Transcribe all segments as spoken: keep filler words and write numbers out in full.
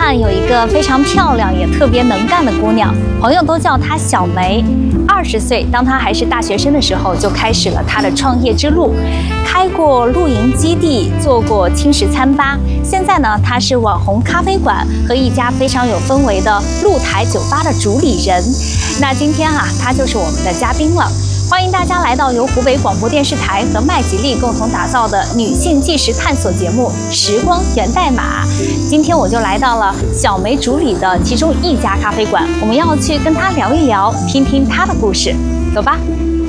岸有一个非常漂亮也特别能干的姑娘，朋友都叫她小梅。二十岁，当她还是大学生的时候，就开始了她的创业之路，开过露营基地，做过轻食餐吧。现在呢，她是网红咖啡馆和一家非常有氛围的露台酒吧的主理人。那今天啊，她就是我们的嘉宾了。欢迎大家来到由湖北广播电视台和麦吉丽共同打造的女性纪实探索节目《时光源代码》。今天我就来到了小梅主理的其中一家咖啡馆，我们要去跟她聊一聊，听听她的故事。走吧。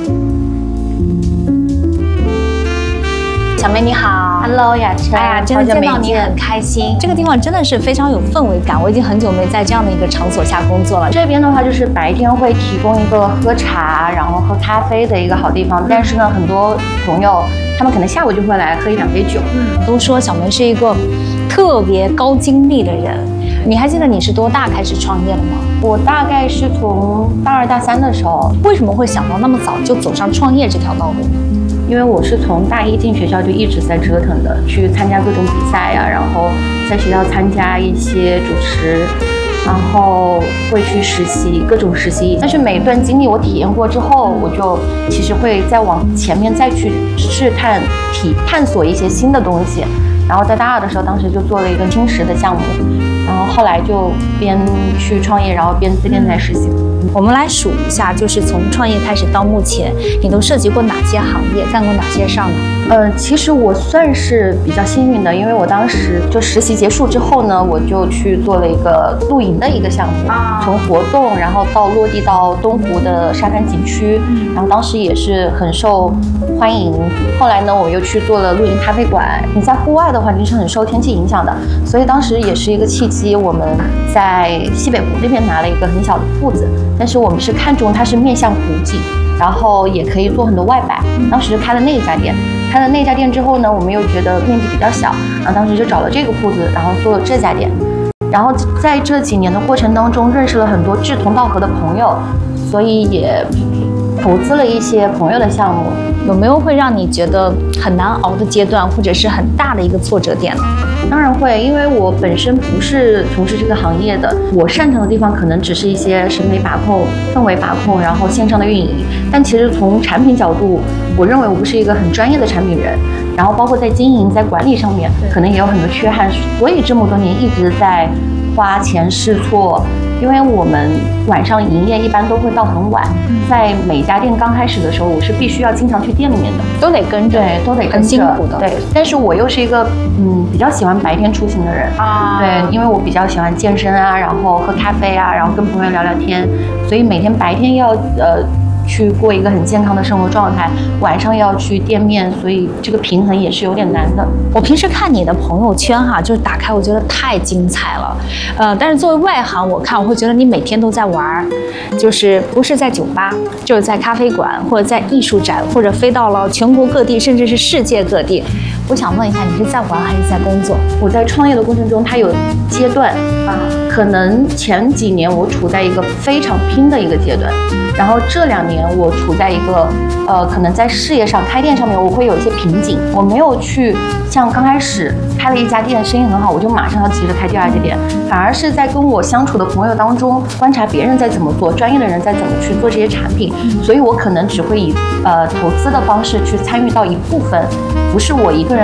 小梅你好 ，Hello 雅琛， 哎呀，真的见到你很开心。这个地方真的是非常有氛围感，我已经很久没在这样的一个场所下工作了。 这边的话就是白天会提供一个喝茶，然后喝咖啡的一个好地方，但是呢，很多朋友他们可能下午就会来喝一两杯酒。 嗯，都说小梅是一个特别高精力的人。你还记得你是多大开始创业的吗？ 我大概是从大二大三的时候。 为什么会想到那么早就走上创业这条道路呢？ 因为我是从大一进学校就一直在折腾的，去参加各种比赛呀、啊，然后在学校参加一些主持，然后会去实习，各种实习。但是每一段经历我体验过之后，我就其实会再往前面再去试探、体探索一些新的东西。然后在大二的时候，当时就做了一个轻食的项目，然后后来就边去创业，然后边边在实习。 我们来数一下，就是从创业开始到目前，你都涉及过哪些行业，干过哪些事儿呢？ 呃，其实我算是比较幸运的，因为我当时就实习结束之后呢，我就去做了一个露营的一个项目，啊、从活动然后到落地到东湖的沙滩景区，嗯、然后当时也是很受欢迎。后来呢，我又去做了露营咖啡馆。你在户外的话，你是很受天气影响的，所以当时也是一个契机，我们在西北湖那边拿了一个很小的铺子。但是我们是看中它是面向湖景，然后也可以做很多外摆。当时开了那一家店，开了那家店之后呢，我们又觉得面积比较小，然后当时就找了这个铺子，然后做了这家店。然后在这几年的过程当中，认识了很多志同道合的朋友，所以也投资了一些朋友的项目。 有没有会让你觉得很难熬的阶段，或者是很大的一个挫折点呢？ 当然会，因为我本身不是从事这个行业的，我擅长的地方可能只是一些审美把控、氛围把控，然后线上的运营。但其实从产品角度，我认为我不是一个很专业的产品人，然后包括在经营、在管理上面，可能也有很多缺憾，所以这么多年一直在花钱试错。因为我们晚上营业一般都会到很晚，在每家店刚开始的时候，我是必须要经常去店里面的， 都得跟着， 对，都得跟着， 很辛苦的。 对，但是我又是一个嗯比较喜欢白天出行的人啊，对，因为我比较喜欢健身啊，然后喝咖啡啊，然后跟朋友聊聊天，所以每天白天要呃。去过一个很健康的生活状态，晚上要去店面，所以这个平衡也是有点难的。 我平时看你的朋友圈哈，就是打开我觉得太精彩了，呃，但是作为外行我看我会觉得你每天都在玩，就是不是在酒吧，就是在咖啡馆或者在艺术展，或者飞到了全国各地，甚至是世界各地。我想问一下，你是在玩还是在工作？ 我在创业的过程中，它有阶段啊，可能前几年我处在一个非常拼的一个阶段，然后这两年我处在一个呃，可能在事业上开店上面我会有一些瓶颈，我没有去像刚开始开了一家店，生意很好，我就马上要急着开第二家店，反而是在跟我相处的朋友当中观察别人在怎么做，专业的人在怎么去做这些产品，所以我可能只会以呃投资的方式去参与到一部分，不是我一个人